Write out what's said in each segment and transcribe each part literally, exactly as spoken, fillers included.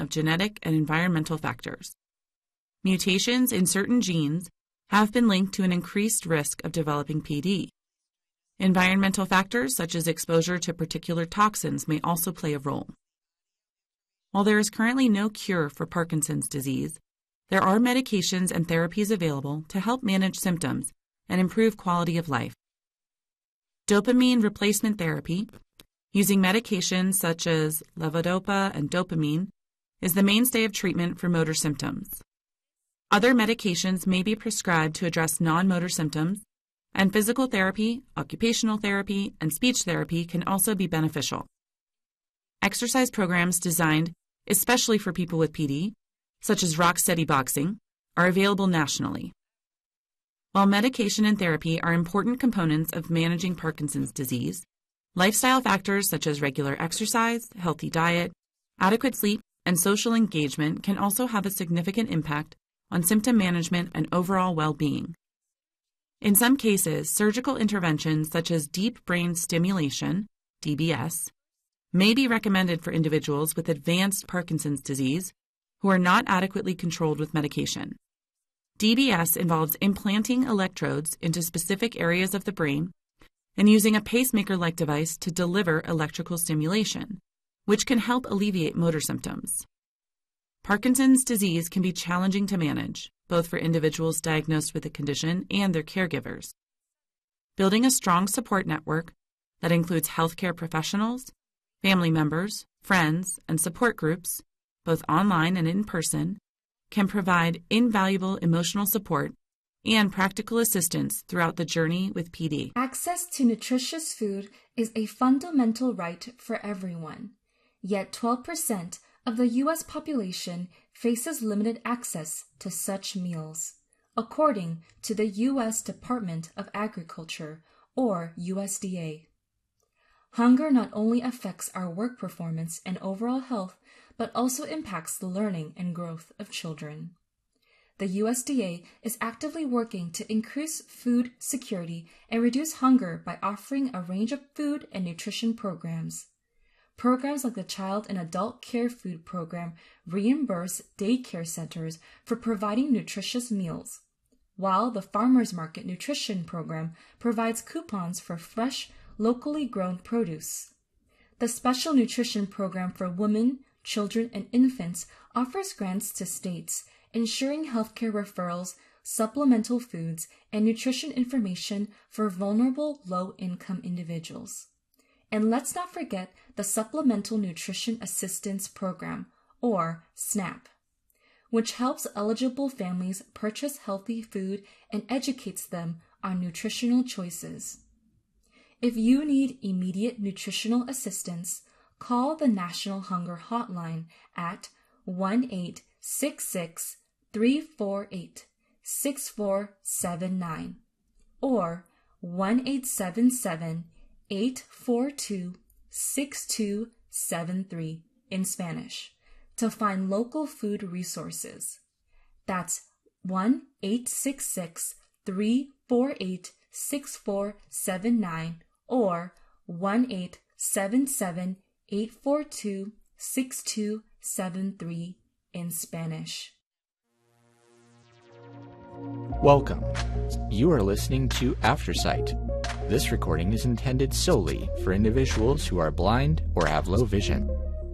of genetic and environmental factors. Mutations in certain genes have been linked to an increased risk of developing P D. Environmental factors such as exposure to particular toxins may also play a role. While there is currently no cure for Parkinson's disease, there are medications and therapies available to help manage symptoms and improve quality of life. Dopamine replacement therapy, using medications such as levodopa and dopamine, is the mainstay of treatment for motor symptoms. Other medications may be prescribed to address non-motor symptoms, and physical therapy, occupational therapy, and speech therapy can also be beneficial. Exercise programs designed especially for people with P D, such as Rocksteady Boxing, are available nationally. While medication and therapy are important components of managing Parkinson's disease, lifestyle factors such as regular exercise, healthy diet, adequate sleep, and social engagement can also have a significant impact on symptom management and overall well-being. In some cases, surgical interventions such as deep brain stimulation, D B S, may be recommended for individuals with advanced Parkinson's disease who are not adequately controlled with medication. D B S involves implanting electrodes into specific areas of the brain and using a pacemaker-like device to deliver electrical stimulation, which can help alleviate motor symptoms. Parkinson's disease can be challenging to manage, both for individuals diagnosed with the condition and their caregivers. Building a strong support network that includes healthcare professionals, family members, friends, and support groups, both online and in person, can provide invaluable emotional support and practical assistance throughout the journey with P D. Access to nutritious food is a fundamental right for everyone, yet twelve percent of the U S population faces limited access to such meals, according to the U S Department of Agriculture, or U S D A. Hunger not only affects our work performance and overall health, but also impacts the learning and growth of children. The U S D A is actively working to increase food security and reduce hunger by offering a range of food and nutrition programs. Programs like the Child and Adult Care Food Program reimburse daycare centers for providing nutritious meals, while the Farmers Market Nutrition Program provides coupons for fresh, locally grown produce. The Special Nutrition Program for Women, Children, and Infants offers grants to states, ensuring healthcare referrals, supplemental foods, and nutrition information for vulnerable low-income individuals. And let's not forget the Supplemental Nutrition Assistance Program, or SNAP, which helps eligible families purchase healthy food and educates them on nutritional choices. If you need immediate nutritional assistance, call the National Hunger Hotline at one eight six six, three four eight, six four seven nine or one eight seven seven, eight four two, six two seven three in Spanish to find local food resources. That's one eight six six, three four eight, six four seven nine or one eight seven seven, eight four two, six two seven three in Spanish. Welcome. You are listening to Aftersight. This recording is intended solely for individuals who are blind or have low vision.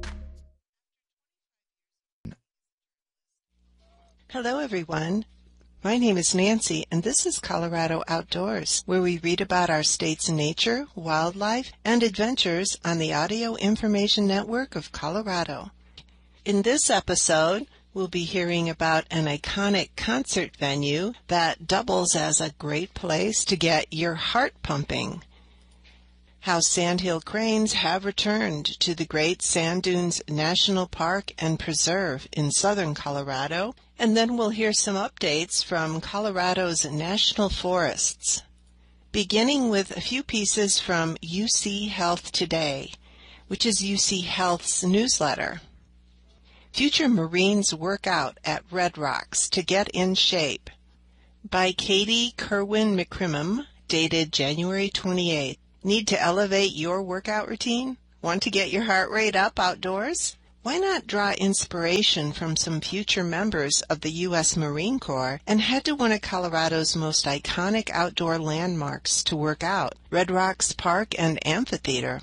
Hello, everyone. My name is Nancy, and this is Colorado Outdoors, where we read about our state's nature, wildlife, and adventures on the Audio Information Network of Colorado. In this episode, we'll be hearing about an iconic concert venue that doubles as a great place to get your heart pumping. How sandhill cranes have returned to the Great Sand Dunes National Park and Preserve in southern Colorado, and then we'll hear some updates from Colorado's national forests. Beginning with a few pieces from U C Health Today, which is U C Health's newsletter. Future Marines work out at Red Rocks to get in shape. By Katie Kerwin McCrimmon, dated January twenty-eighth. Need to elevate your workout routine? Want to get your heart rate up outdoors? why not draw inspiration from some future members of the U S Marine Corps and head to one of Colorado's most iconic outdoor landmarks to work out, Red Rocks Park and Amphitheater?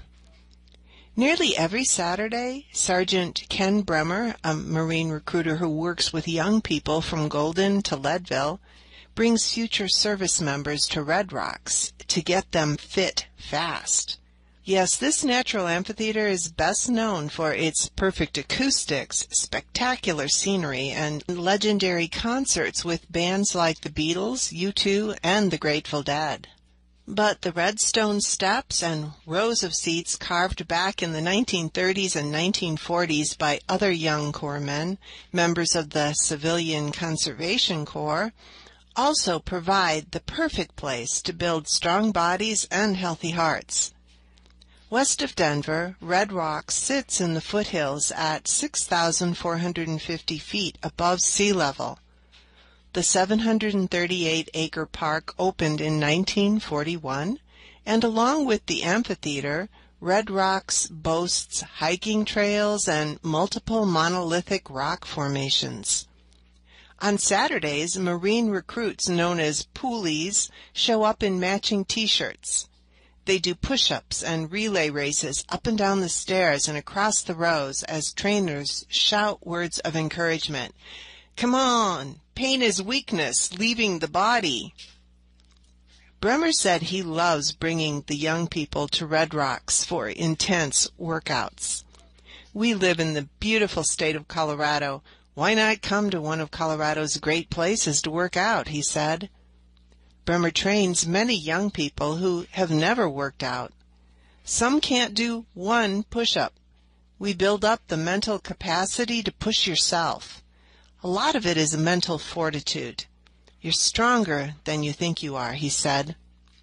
Nearly every Saturday, Sergeant Ken Bremer, a Marine recruiter who works with young people from Golden to Leadville, brings future service members to Red Rocks to get them fit fast. Yes, this natural amphitheater is best known for its perfect acoustics, spectacular scenery, and legendary concerts with bands like the Beatles, U two, and the Grateful Dead. But the red stone steps and rows of seats carved back in the nineteen thirties and nineteen forties by other young corpsmen, members of the Civilian Conservation Corps, also provide the perfect place to build strong bodies and healthy hearts. West of Denver, Red Rocks sits in the foothills at six thousand four hundred fifty feet above sea level. The seven hundred thirty-eight acre park opened in nineteen forty-one, and along with the amphitheater, Red Rocks boasts hiking trails and multiple monolithic rock formations. On Saturdays, Marine recruits known as poolies show up in matching T-shirts. They do push-ups and relay races up and down the stairs and across the rows as trainers shout words of encouragement. Come on! Pain is weakness, leaving the body. Bremer said he loves bringing the young people to Red Rocks for intense workouts. We live in the beautiful state of Colorado. Why not come to one of Colorado's great places to work out, he said. Bremer trains many young people who have never worked out. Some can't do one push-up. We build up the mental capacity to push yourself. A lot of it is a mental fortitude. You're stronger than you think you are, he said.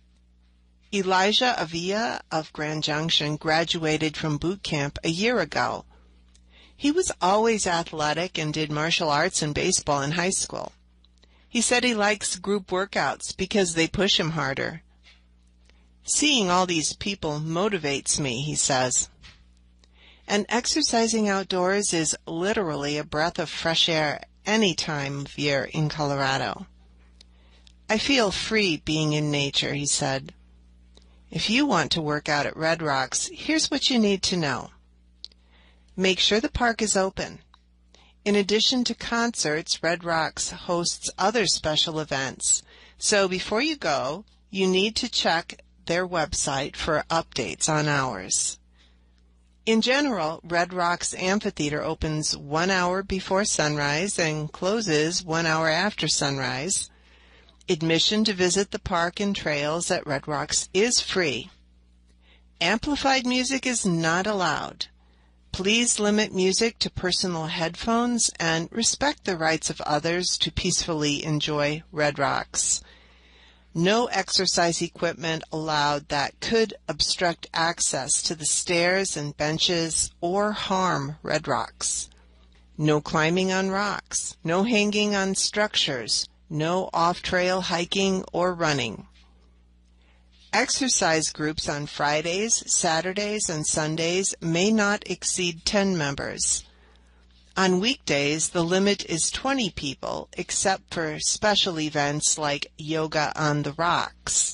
Elijah Avila of Grand Junction graduated from boot camp a year ago. He was always athletic and did martial arts and baseball in high school. He said he likes group workouts because they push him harder. Seeing all these people motivates me, he says. And exercising outdoors is literally a breath of fresh air any time of year in Colorado. I feel free being in nature, he said. If you want to work out at Red Rocks, here's what you need to know. Make sure the park is open. In addition to concerts, Red Rocks hosts other special events. So before you go, you need to check their website for updates on hours. In general, Red Rocks Amphitheater opens one hour before sunrise and closes one hour after sunrise. Admission to visit the park and trails at Red Rocks is free. Amplified music is not allowed. Please limit music to personal headphones and respect the rights of others to peacefully enjoy Red Rocks. No exercise equipment allowed that could obstruct access to the stairs and benches or harm Red Rocks. No climbing on rocks, no hanging on structures, no off-trail hiking or running. Exercise groups on Fridays, Saturdays, and Sundays may not exceed ten members. On weekdays, the limit is twenty people, except for special events like Yoga on the Rocks.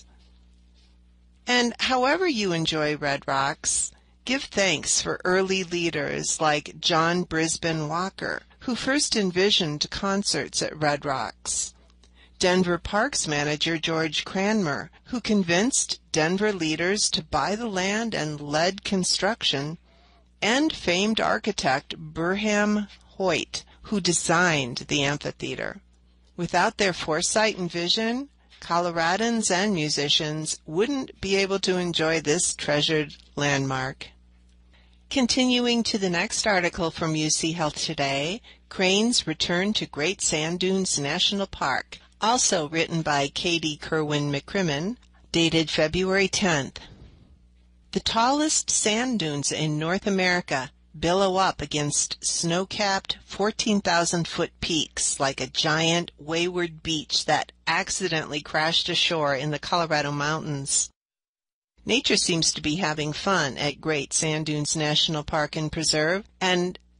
And however you enjoy Red Rocks, give thanks for early leaders like John Brisbane Walker, who first envisioned concerts at Red Rocks. Denver Parks manager George Cranmer, who convinced Denver leaders to buy the land and led construction, and famed architect Burham Hoyt, who designed the amphitheater. Without their foresight and vision, Coloradans and musicians wouldn't be able to enjoy this treasured landmark. Continuing to the next article from U C Health Today, Cranes return to Great Sand Dunes National Park, also written by Katie Kerwin McCrimmon, dated February tenth. The tallest sand dunes in North America billow up against snow-capped fourteen thousand foot peaks like a giant wayward beach that accidentally crashed ashore in the Colorado mountains. Nature seems to be having fun at Great Sand Dunes National Park and Preserve, and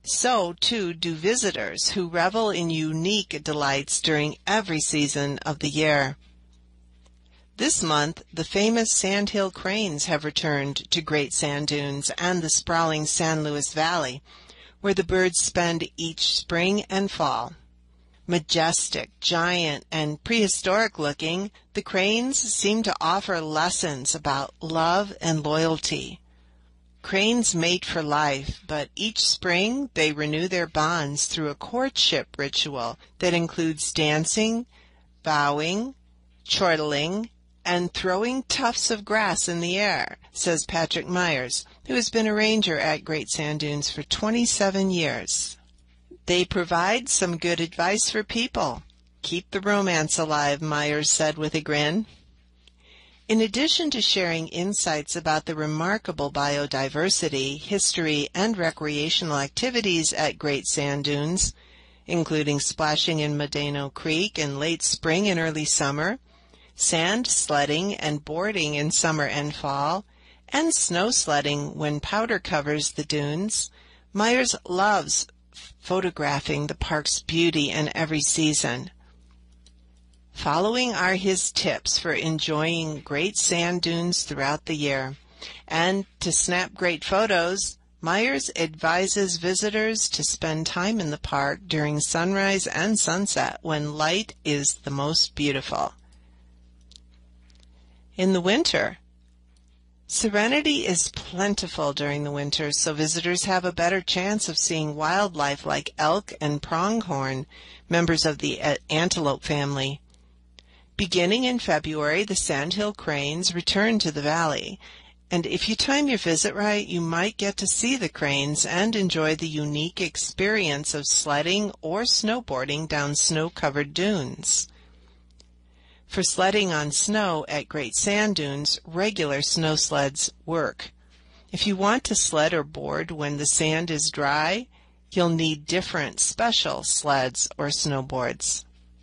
So, too, do visitors who revel in unique delights during every season of the year. This month, the famous sandhill cranes have returned to Great Sand Dunes and the sprawling San Luis Valley, where the birds spend each spring and fall. Majestic, giant, and prehistoric-looking, the cranes seem to offer lessons about love and loyalty. Cranes mate for life, but each spring they renew their bonds through a courtship ritual that includes dancing, bowing, chortling, and throwing tufts of grass in the air, says Patrick Myers, who has been a ranger at Great Sand Dunes for twenty-seven years. They provide some good advice for people. Keep the romance alive, Myers said with a grin. In addition to sharing insights about the remarkable biodiversity, history, and recreational activities at Great Sand Dunes, including splashing in Medano Creek in late spring and early summer, sand sledding and boarding in summer and fall, and snow sledding when powder covers the dunes, Myers loves photographing the park's beauty in every season. Following are his tips for enjoying Great Sand Dunes throughout the year. And to snap great photos, Myers advises visitors to spend time in the park during sunrise and sunset when light is the most beautiful. In the winter, serenity is plentiful during the winter, so visitors have a better chance of seeing wildlife like elk and pronghorn, members of the antelope family. Beginning in February, the sandhill cranes return to the valley, and if you time your visit right, you might get to see the cranes and enjoy the unique experience of sledding or snowboarding down snow-covered dunes. For sledding on snow at Great Sand Dunes, regular snow sleds work. If you want to sled or board when the sand is dry, you'll need different special sleds or snowboards.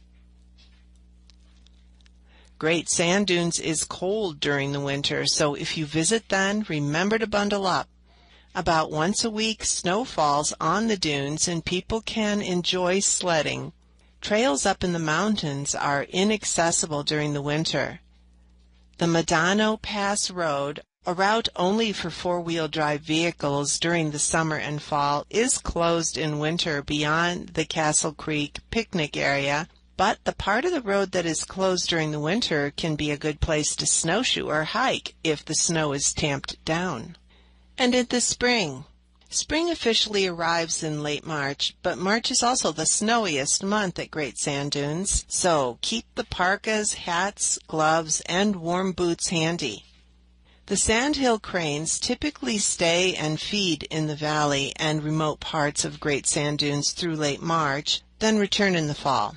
Great Sand Dunes is cold during the winter, so if you visit then, remember to bundle up. About once a week, snow falls on the dunes and people can enjoy sledding. Trails up in the mountains are inaccessible during the winter. The Medano Pass Road, a route only for four-wheel drive vehicles during the summer and fall, is closed in winter beyond the Castle Creek picnic area, but the part of the road that is closed during the winter can be a good place to snowshoe or hike if the snow is tamped down. And in the spring. Spring officially arrives in late March, but March is also the snowiest month at Great Sand Dunes, so keep the parkas, hats, gloves, and warm boots handy. The sandhill cranes typically stay and feed in the valley and remote parts of Great Sand Dunes through late March, then return in the fall.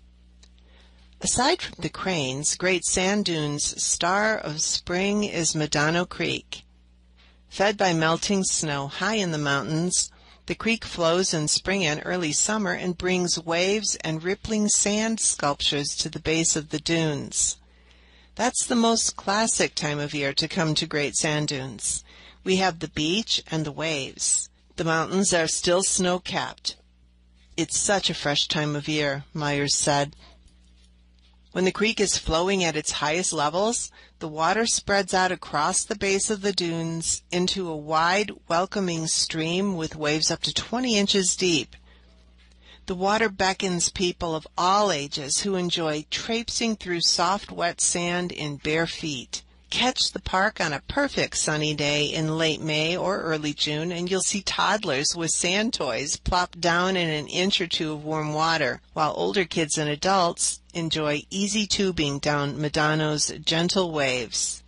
Aside from the cranes, Great Sand Dunes' star of spring is Medano Creek. Fed by melting snow high in the mountains, the creek flows in spring and early summer and brings waves and rippling sand sculptures to the base of the dunes. That's the most classic time of year to come to Great Sand Dunes. We have the beach and the waves. The mountains are still snow-capped. It's such a fresh time of year, Myers said. When the creek is flowing at its highest levels, the water spreads out across the base of the dunes into a wide, welcoming stream with waves up to twenty inches deep. The water beckons people of all ages who enjoy traipsing through soft, wet sand in bare feet. Catch the park on a perfect sunny day in late May or early June, and you'll see toddlers with sand toys plop down in an inch or two of warm water, while older kids and adults enjoy easy tubing down Medano's gentle waves.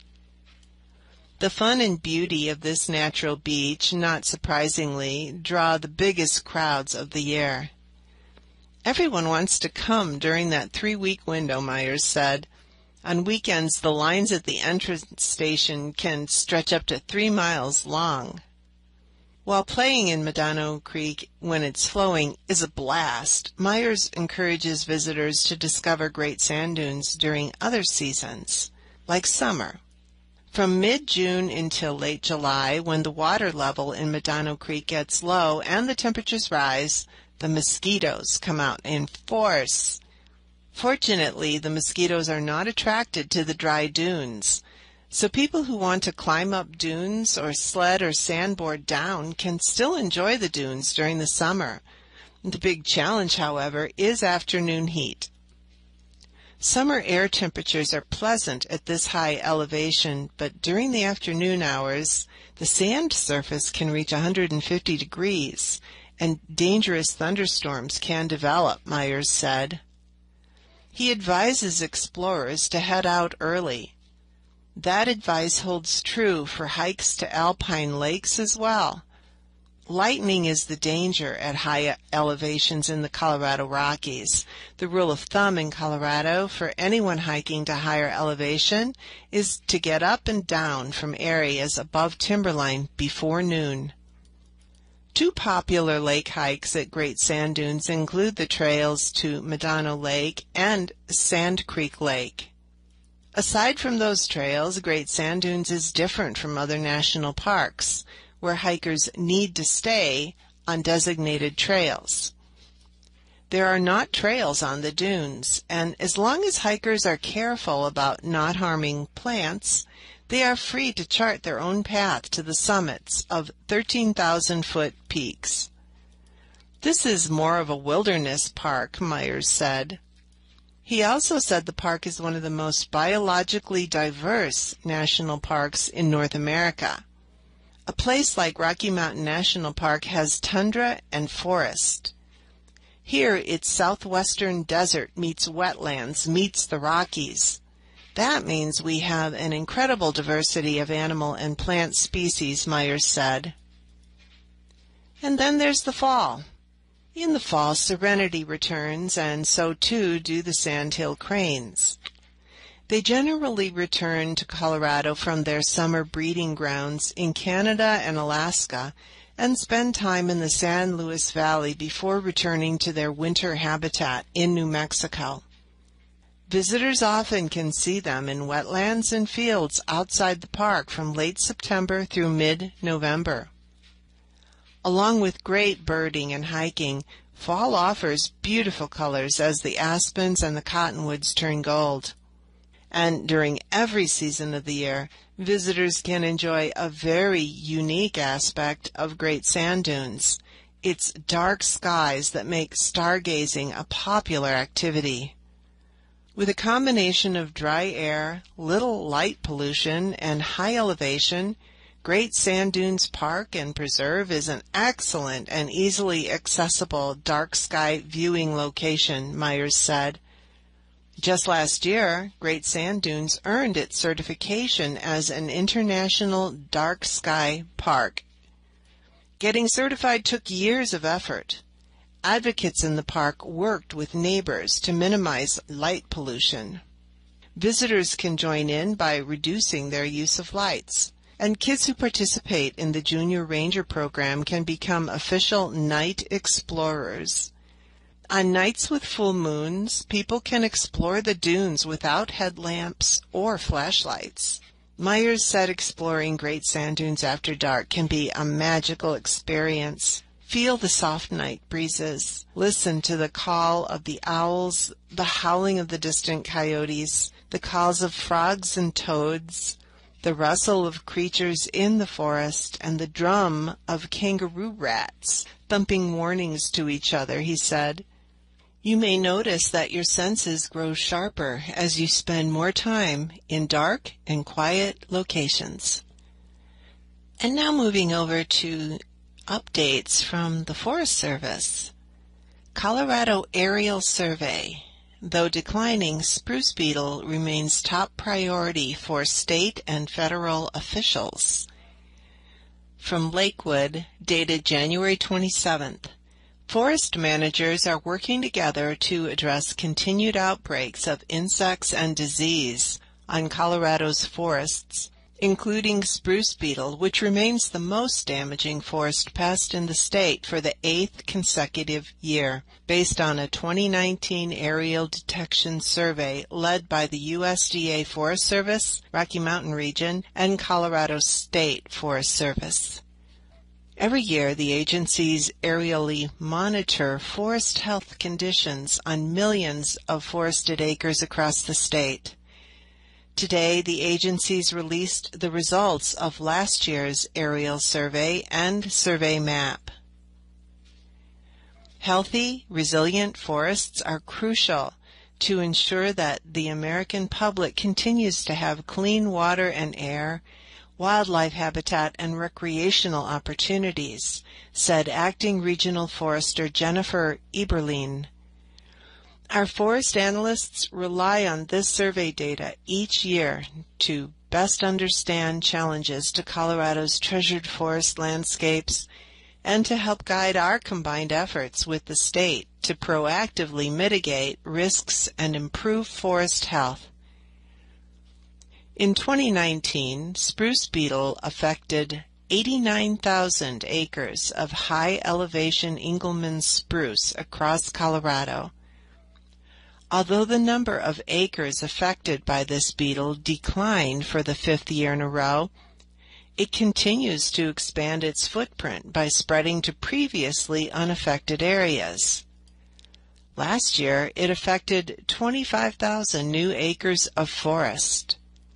The fun and beauty of this natural beach, not surprisingly, draw the biggest crowds of the year. Everyone wants to come during that three-week window, Myers said. On weekends, the lines at the entrance station can stretch up to three miles long. While playing in Medano Creek when it's flowing is a blast, Myers encourages visitors to discover Great Sand Dunes during other seasons, like summer. From mid-June until late July, when the water level in Medano Creek gets low and the temperatures rise, the mosquitoes come out in force. Fortunately, the mosquitoes are not attracted to the dry dunes, so people who want to climb up dunes or sled or sandboard down can still enjoy the dunes during the summer. The big challenge, however, is afternoon heat. Summer air temperatures are pleasant at this high elevation, but during the afternoon hours, the sand surface can reach one hundred fifty degrees, and dangerous thunderstorms can develop, Myers said. He advises explorers to head out early. That advice holds true for hikes to alpine lakes as well. Lightning is the danger at high elevations in the Colorado Rockies. The rule of thumb in Colorado for anyone hiking to higher elevation is to get up and down from areas above timberline before noon. Two popular lake hikes at Great Sand Dunes include the trails to Medano Lake and Sand Creek Lake. Aside from those trails, Great Sand Dunes is different from other national parks, where hikers need to stay on designated trails. There are not trails on the dunes, and as long as hikers are careful about not harming plants, they are free to chart their own path to the summits of thirteen thousand foot peaks. This is more of a wilderness park, Myers said. He also said the park is one of the most biologically diverse national parks in North America. A place like Rocky Mountain National Park has tundra and forest. Here, its southwestern desert meets wetlands, meets the Rockies. That means we have an incredible diversity of animal and plant species, Myers said. And then there's the fall. In the fall, serenity returns, and so too do the sandhill cranes. They generally return to Colorado from their summer breeding grounds in Canada and Alaska and spend time in the San Luis Valley before returning to their winter habitat in New Mexico. Visitors often can see them in wetlands and fields outside the park from late September through mid-November. Along with great birding and hiking, fall offers beautiful colors as the aspens and the cottonwoods turn gold. And during every season of the year, visitors can enjoy a very unique aspect of Great Sand Dunes. It's dark skies that make stargazing a popular activity. With a combination of dry air, little light pollution, and high elevation, Great Sand Dunes Park and Preserve is an excellent and easily accessible dark sky viewing location, Myers said. Just last year, Great Sand Dunes earned its certification as an international dark sky park. Getting certified took years of effort. Advocates in the park worked with neighbors to minimize light pollution. Visitors can join in by reducing their use of lights, and kids who participate in the Junior Ranger program can become official night explorers. On nights with full moons, people can explore the dunes without headlamps or flashlights. Myers said exploring Great Sand Dunes after dark can be a magical experience. Feel the soft night breezes. Listen to the call of the owls, the howling of the distant coyotes, the calls of frogs and toads, the rustle of creatures in the forest, and the drum of kangaroo rats thumping warnings to each other, he said. You may notice that your senses grow sharper as you spend more time in dark and quiet locations. And now moving over to updates from the Forest Service. Colorado Aerial Survey. Though declining, spruce beetle remains top priority for state and federal officials. From Lakewood, dated January twenty-seventh. Forest managers are working together to address continued outbreaks of insects and disease on Colorado's forests including spruce beetle, which remains the most damaging forest pest in the state for the eighth consecutive year, based on a twenty nineteen aerial detection survey led by the U S D A Forest Service, Rocky Mountain Region, and Colorado State Forest Service. Every year, the agencies aerially monitor forest health conditions on millions of forested acres across the state. Today, the agencies released the results of last year's aerial survey and survey map. Healthy, resilient forests are crucial to ensure that the American public continues to have clean water and air, wildlife habitat, and recreational opportunities, said Acting Regional Forester Jennifer Eberlein. Our forest analysts rely on this survey data each year to best understand challenges to Colorado's treasured forest landscapes and to help guide our combined efforts with the state to proactively mitigate risks and improve forest health. In twenty nineteen, spruce beetle affected eighty-nine thousand acres of high-elevation Engelmann spruce across Colorado. Although the number of acres affected by this beetle declined for the fifth year in a row, it continues to expand its footprint by spreading to previously unaffected areas. Last year, it affected twenty-five thousand new acres of forest.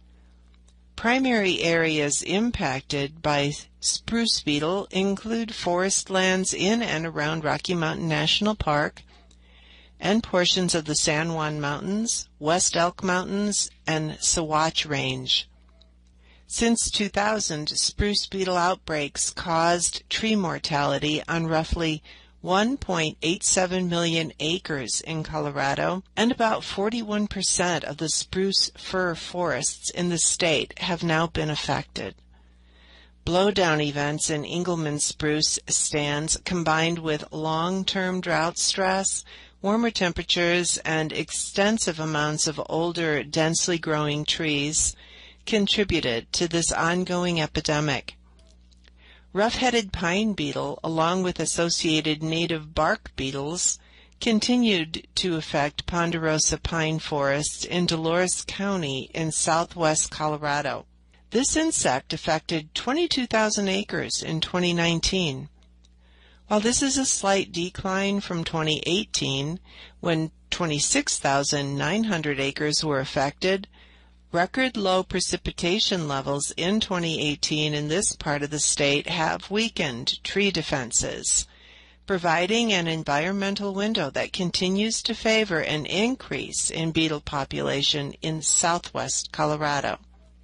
Primary areas impacted by spruce beetle include forest lands in and around Rocky Mountain National Park and portions of the San Juan Mountains, West Elk Mountains, and Sawatch Range. Since two thousand, spruce beetle outbreaks caused tree mortality on roughly one point eight seven million acres in Colorado, and about forty-one percent of the spruce fir forests in the state have now been affected. Blowdown events in Engelmann spruce stands, combined with long-term drought stress, warmer temperatures, and extensive amounts of older, densely growing trees, contributed to this ongoing epidemic. Rough-headed pine beetle, along with associated native bark beetles, continued to affect ponderosa pine forests in Dolores County in southwest Colorado. This insect affected twenty-two thousand acres in twenty nineteen. While this is a slight decline from twenty eighteen, when twenty-six thousand nine hundred acres were affected, record low precipitation levels in twenty eighteen in this part of the state have weakened tree defenses, providing an environmental window that continues to favor an increase in beetle population in southwest Colorado.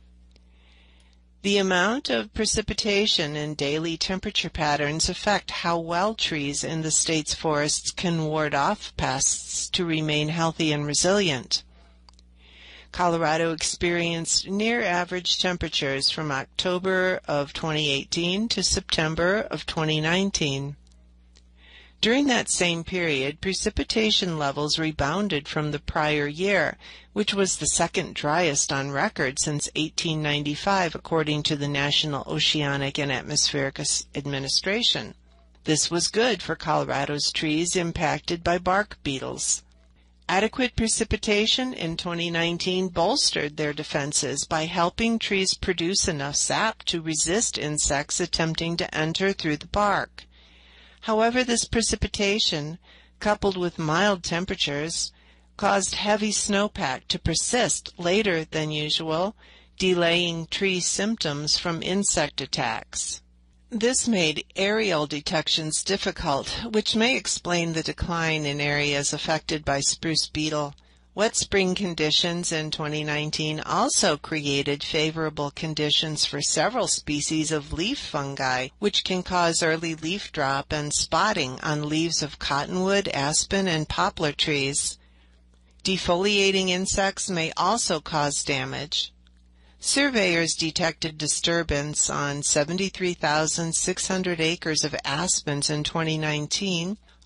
The amount of precipitation and daily temperature patterns affect how well trees in the state's forests can ward off pests to remain healthy and resilient. Colorado experienced near-average temperatures from October of twenty eighteen to September of twenty nineteen. During that same period, precipitation levels rebounded from the prior year, which was the second driest on record since eighteen ninety-five, according to the National Oceanic and Atmospheric Administration. This was good for Colorado's trees impacted by bark beetles. Adequate precipitation in twenty nineteen bolstered their defenses by helping trees produce enough sap to resist insects attempting to enter through the bark. However, this precipitation, coupled with mild temperatures, caused heavy snowpack to persist later than usual, delaying tree symptoms from insect attacks. This made aerial detections difficult, which may explain the decline in areas affected by spruce beetle. Wet spring conditions in twenty nineteen also created favorable conditions for several species of leaf fungi, which can cause early leaf drop and spotting on leaves of cottonwood, aspen, and poplar trees. Defoliating insects may also cause damage. Surveyors detected disturbance on seventy-three thousand six hundred acres of aspens in twenty nineteen,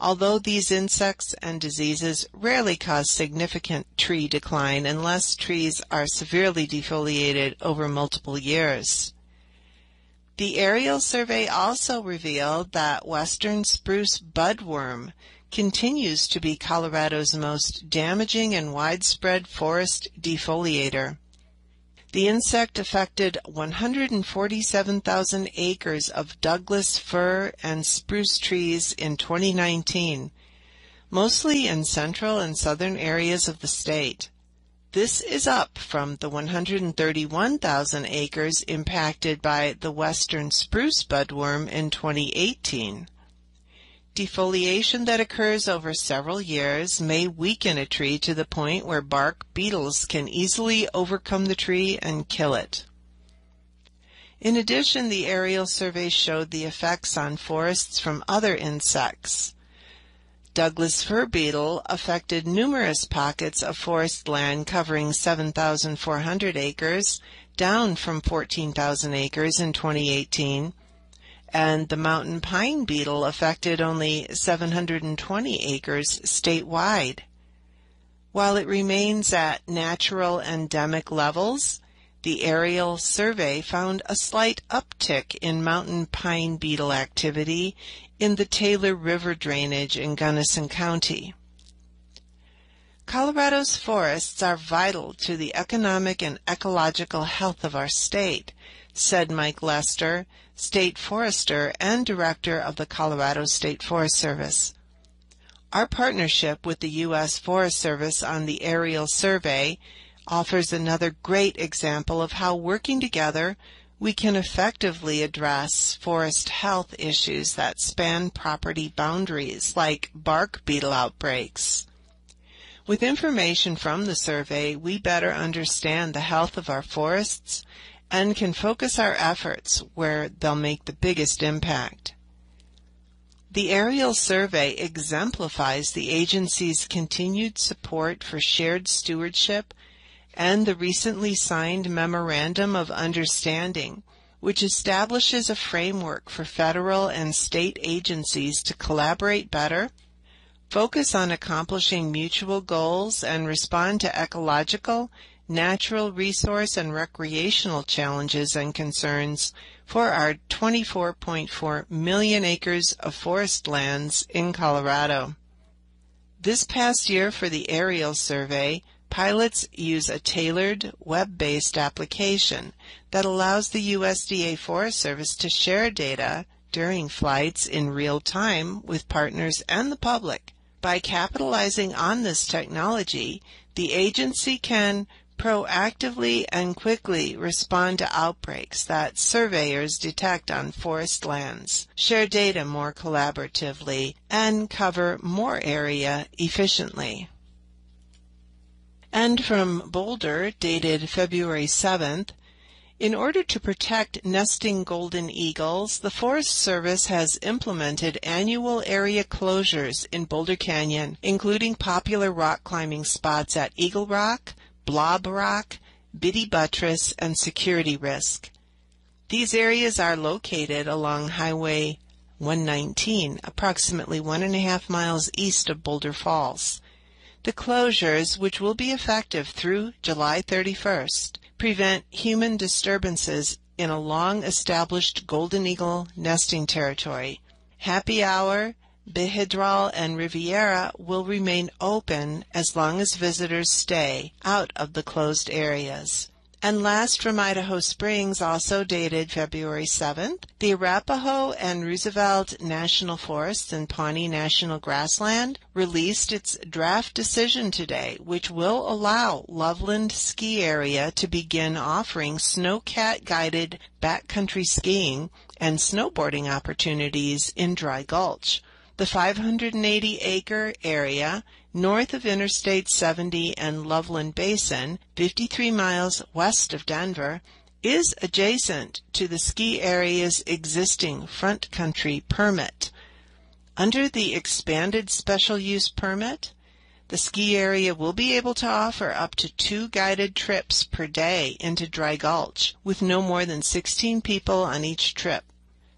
although these insects and diseases rarely cause significant tree decline unless trees are severely defoliated over multiple years. The aerial survey also revealed that western spruce budworm continues to be Colorado's most damaging and widespread forest defoliator. The insect affected one hundred forty-seven thousand acres of Douglas fir and spruce trees in twenty nineteen, mostly in central and southern areas of the state. This is up from the one hundred thirty-one thousand acres impacted by the western spruce budworm in twenty eighteen. Defoliation that occurs over several years may weaken a tree to the point where bark beetles can easily overcome the tree and kill it. In addition, the aerial survey showed the effects on forests from other insects. Douglas fir beetle affected numerous pockets of forest land covering seven thousand four hundred acres, down from fourteen thousand acres in twenty eighteen, and the mountain pine beetle affected only seven hundred twenty acres statewide. While it remains at natural endemic levels, the aerial survey found a slight uptick in mountain pine beetle activity in the Taylor River drainage in Gunnison County. Colorado's forests are vital to the economic and ecological health of our state, said Mike Lester, state forester and director of the Colorado State Forest Service. Our partnership with the U S Forest Service on the aerial survey offers another great example of how working together we can effectively address forest health issues that span property boundaries, like bark beetle outbreaks. With information from the survey, we better understand the health of our forests and can focus our efforts where they'll make the biggest impact. The aerial survey exemplifies the agency's continued support for shared stewardship and the recently signed Memorandum of Understanding, which establishes a framework for federal and state agencies to collaborate better, focus on accomplishing mutual goals, and respond to ecological, natural resource, and recreational challenges and concerns for our twenty-four point four million acres of forest lands in Colorado. This past year for the aerial survey, pilots use a tailored, web-based application that allows the U S D A Forest Service to share data during flights in real time with partners and the public. By capitalizing on this technology, the agency can proactively and quickly respond to outbreaks that surveyors detect on forest lands, share data more collaboratively, and cover more area efficiently. And from Boulder, dated February seventh, in order to protect nesting golden eagles, the Forest Service has implemented annual area closures in Boulder Canyon, including popular rock climbing spots at Eagle Rock, Blob Rock, Biddy Buttress, and Security Risk. These areas are located along Highway one nineteen, approximately one and a half miles east of Boulder Falls. The closures, which will be effective through July thirty-first, prevent human disturbances in a long-established golden eagle nesting territory. Happy Hour, Behidral, and Riviera will remain open as long as visitors stay out of the closed areas. And last from Idaho Springs, also dated February seventh, the Arapahoe and Roosevelt National Forests and Pawnee National Grassland released its draft decision today, which will allow Loveland Ski Area to begin offering snowcat-guided backcountry skiing and snowboarding opportunities in Dry Gulch. The five hundred eighty acre area north of Interstate seventy and Loveland Basin, fifty-three miles west of Denver, is adjacent to the ski area's existing front country permit. Under the expanded special use permit, the ski area will be able to offer up to two guided trips per day into Dry Gulch, with no more than sixteen people on each trip.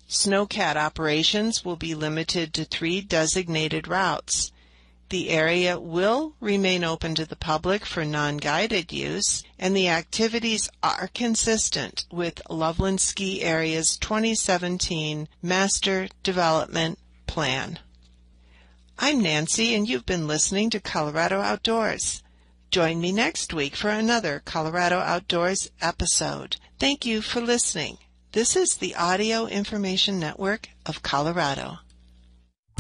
Snowcat operations will be limited to three designated routes. The area will remain open to the public for non-guided use, and the activities are consistent with Loveland Ski Area's twenty seventeen Master Development Plan. I'm Nancy, and you've been listening to Colorado Outdoors. Join me next week for another Colorado Outdoors episode. Thank you for listening. This is the Audio Information Network of Colorado.